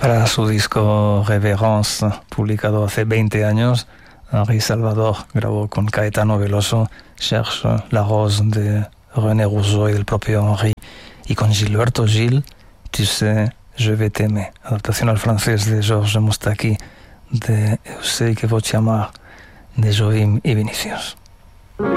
Para su disco Reverence, publicado hace 20 años, Henri Salvador grabó con Caetano Veloso Cherche la Rose de René Rousseau y del propio Henri, y con Gilberto Gil, Tu sais, je vais t'aimer, adaptación al francés de Georges Moustaki de Eu sei que vou te amar, de Jobim y Vinicius.